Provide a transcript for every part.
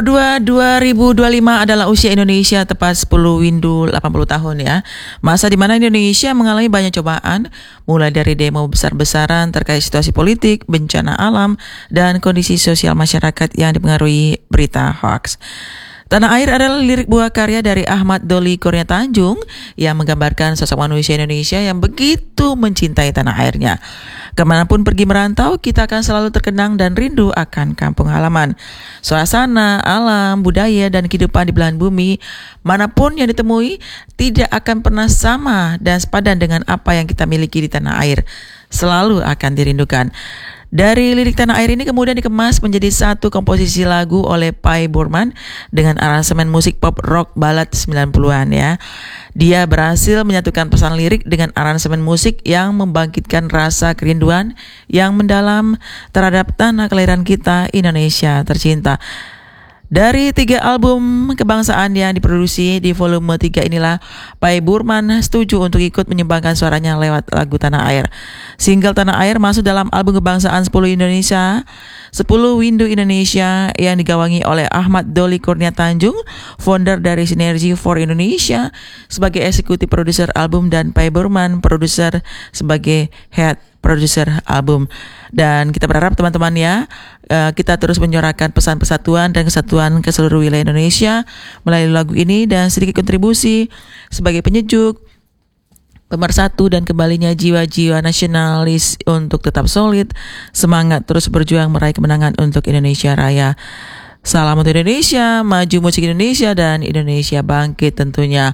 2025 adalah usia Indonesia tepat 10 Windu 80 tahun ya. Masa di mana Indonesia mengalami banyak cobaan, mulai dari demo besar-besaran terkait situasi politik, bencana alam, dan kondisi sosial masyarakat yang dipengaruhi berita hoax. Tanah Air adalah lirik buah karya dari Ahmad Doli Kurnia Tanjung yang menggambarkan sosok manusia Indonesia yang begitu mencintai tanah airnya. Kemanapun pergi merantau, kita akan selalu terkenang dan rindu akan kampung halaman. Suasana, alam, budaya, dan kehidupan di belahan bumi, manapun yang ditemui, tidak akan pernah sama dan sepadan dengan apa yang kita miliki di tanah air. Selalu akan dirindukan. Dari lirik Tanah Air ini kemudian dikemas menjadi satu komposisi lagu oleh Pai Burman dengan aransemen musik pop rock balad 90-an ya. Dia berhasil menyatukan pesan lirik dengan aransemen musik yang membangkitkan rasa kerinduan yang mendalam terhadap tanah kelahiran kita, Indonesia tercinta. Dari 3 album kebangsaan yang diproduksi di volume 3 inilah, Pai Burman setuju untuk ikut menyumbangkan suaranya lewat lagu Tanah Air. Single Tanah Air masuk dalam album kebangsaan 10 Indonesia, 10 Windu Indonesia yang digawangi oleh Ahmad Doli Kurnia Tanjung, founder dari Sinergi for Indonesia sebagai eksekutif produser album, dan Pai Burman produser sebagai head produser album. Dan kita berharap teman-teman ya, kita terus menyuarakan pesan persatuan dan kesatuan ke seluruh wilayah Indonesia melalui lagu ini, dan sedikit kontribusi sebagai penyejuk, pemersatu, dan kembalinya jiwa-jiwa nasionalis untuk tetap solid, semangat terus berjuang meraih kemenangan untuk Indonesia Raya. Salam untuk Indonesia, maju musik Indonesia, dan Indonesia bangkit tentunya.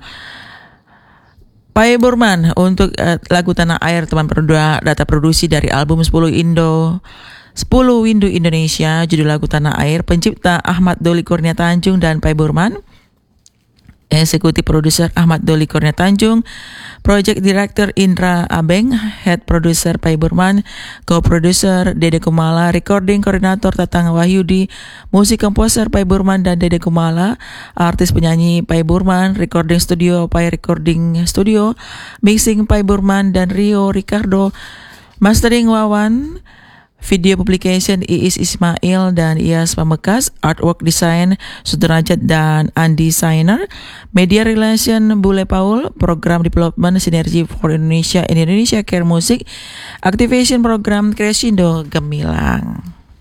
Pai Burman untuk lagu Tanah Air, teman berdua, data produksi dari album 10 Windu Indonesia, judul lagu Tanah Air, pencipta Ahmad Doli Kurnia Tanjung dan Pai Burman, eksekutif produser Ahmad Doli Kurnia Tanjung, project director Indra Abeng, head producer Pai Burman, co-producer Dede Kumala, recording koordinator Tatang Wahyudi, musik komposer Pai Burman dan Dede Kumala, artis penyanyi Pai Burman, recording studio Pai Recording Studio, mixing Pai Burman dan Rio Ricardo, mastering Wawan, video publication Iis Ismail dan Iyas Pamekas, artwork design Sudrajat dan Andi Sainer, media relation Bule Paul, program development Sinergi for Indonesia, Indonesia Care Music, activation program Crescendo Gemilang.